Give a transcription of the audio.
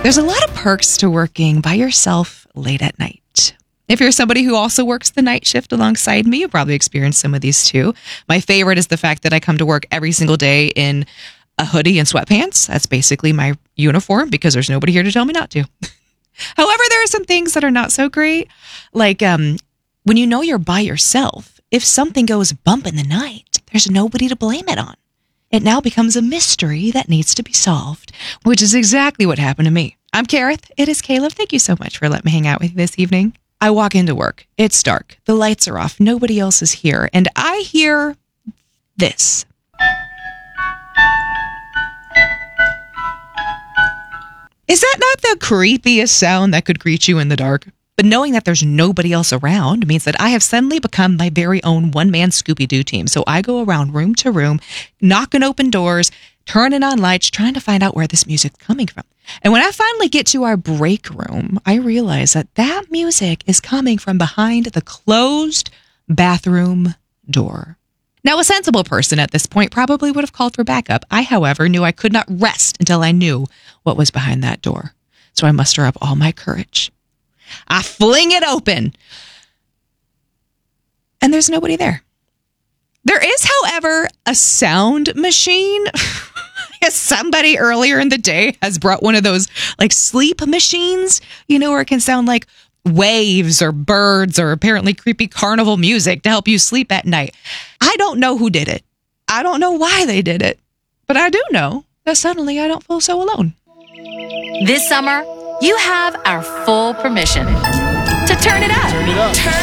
There's a lot of perks to working by yourself late at night. If you're somebody who also works the night shift alongside me, you probably experienced some of these too. My favorite is the fact that I come to work every single day in a hoodie and sweatpants. That's basically my uniform because there's nobody here to tell me not to. However, there are some things that are not so great. Like when you know you're by yourself, if something goes bump in the night, there's nobody to blame it on. It now becomes a mystery that needs to be solved, which is exactly what happened to me. I'm Kareth. It is Caleb. Thank you so much for letting me hang out with you this evening. I walk into work. It's dark. The lights are off. Nobody else is here. And I hear this. Is that not the creepiest sound that could greet you in the dark? But knowing that there's nobody else around means that I have suddenly become my very own one-man Scooby-Doo team. So I go around room to room, knocking open doors, turning on lights, trying to find out where this music's coming from. And when I finally get to our break room, I realize that that music is coming from behind the closed bathroom door. Now, a sensible person at this point probably would have called for backup. I, however, knew I could not rest until I knew what was behind that door. So I muster up all my courage. I fling it open. And there's nobody there. There is, however, a sound machine. Somebody earlier in the day has brought one of those like sleep machines, you know, where it can sound like waves or birds or apparently creepy carnival music to help you sleep at night. I don't know who did it. I don't know why they did it. But I do know that suddenly I don't feel so alone. This summer, you have our full permission to turn it up. Turn it up.